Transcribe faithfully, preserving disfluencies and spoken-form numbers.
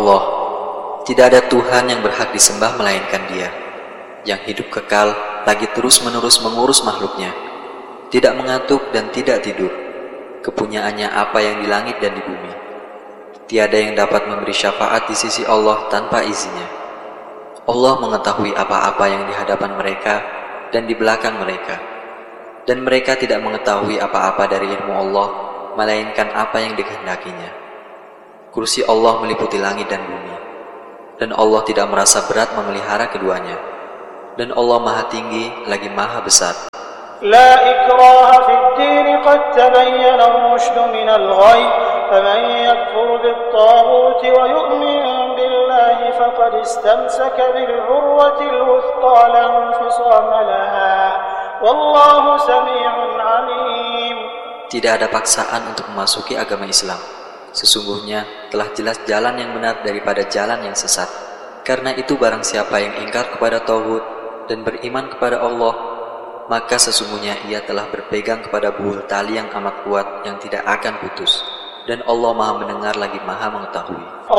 Allah, tidak ada Tuhan yang berhak disembah melainkan Dia, yang hidup kekal lagi terus-menerus mengurus makhluknya, tidak mengantuk dan tidak tidur. Kepunyaannya apa yang di langit dan di bumi. Tiada yang dapat memberi syafaat di sisi Allah tanpa izinnya. Allah mengetahui apa-apa yang di hadapan mereka dan di belakang mereka, dan mereka tidak mengetahui apa-apa dari ilmu Allah melainkan apa yang dikehendakinya. Kursi Allah meliputi langit dan bumi, dan Allah tidak merasa berat memelihara keduanya, dan Allah Maha Tinggi lagi Maha Besar. لا إكراه في الدين قد تبين الرشد من الغي فمن يكفر بالطاغوت ويؤمن بالله فقد استمسك بالعروة الوثقى لا انفصام لها والله سميع عليم. Tidak ada paksaan untuk memasuki agama Islam. Sesungguhnya telah jelas jalan yang benar daripada jalan yang sesat. Karena itu barang siapa yang ingkar kepada tauhid dan beriman kepada Allah, maka sesungguhnya ia telah berpegang kepada buhul tali yang amat kuat yang tidak akan putus. Dan Allah Maha mendengar lagi Maha mengetahui.